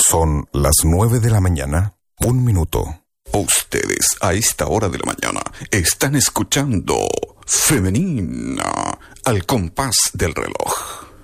Son las 9 de la mañana, 1 minuto. Ustedes a esta hora de la mañana están escuchando Femenina al compás del reloj.